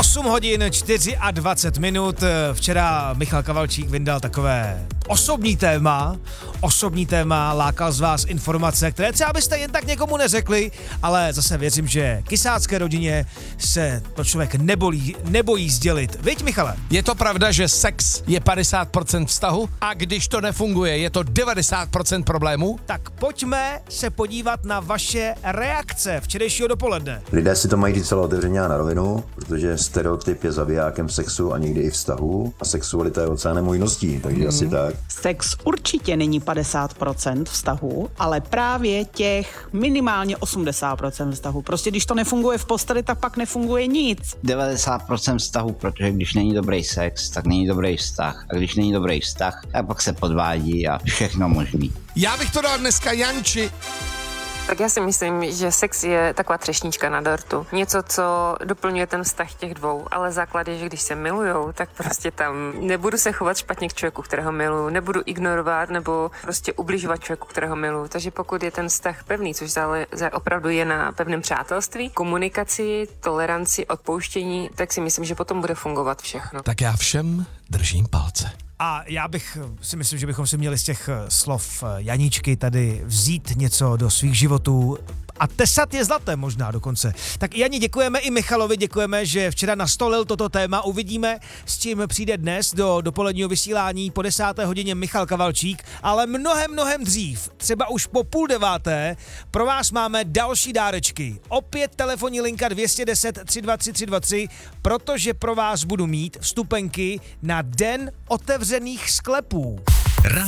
8 hodin 24 minut. Včera Michal Kavalčík vyndal takové osobní téma, lákal z vás informace, které třeba byste jen tak někomu neřekli, ale zase věřím, že kysácké rodině se to člověk nebojí sdělit. Viď, Michale? Je to pravda, že sex je 50% vztahu a když to nefunguje, je to 90% problémů? Tak pojďme se podívat na vaše reakce včerejšího dopoledne. Lidé si to mají říct celé otevřeně a na rovinu, protože stereotyp je zabijákem sexu a někdy i vztahu a sexualita je oceánem možností, takže asi tak. Sex určitě není 50% vztahu, ale právě těch minimálně 80% vztahu. Prostě když to nefunguje v posteli, tak pak nefunguje nic. 90% vztahu, protože když není dobrý sex, tak není dobrý vztah. A když není dobrý vztah, tak pak se podvádí a všechno možný. Já bych to dal dneska Janči. Tak já si myslím, že sex je taková třešnička na dortu. Něco, co doplňuje ten vztah těch dvou, ale základ je, že když se milujou, tak prostě tam nebudu se chovat špatně k člověku, kterého miluju, nebudu ignorovat nebo prostě ubližovat člověku, kterého miluju. Takže pokud je ten vztah pevný, což opravdu je na pevném přátelství, komunikaci, toleranci, odpouštění, tak si myslím, že potom bude fungovat všechno. Tak já všem držím palce. A já bych si myslím, že bychom si měli z těch slov Janíčky tady vzít něco do svých životů a tesat je zlaté možná dokonce. Tak Jani, děkujeme i Michalovi, děkujeme, že včera nastolil toto téma. Uvidíme, s čím přijde dnes do dopoledního vysílání po 10. hodině Michal Kavalčík, ale mnohem dřív, třeba už po 8:30, pro vás máme další dárečky. Opět telefonní linka 210 323 323, protože pro vás budu mít vstupenky na Den otevřených sklepů.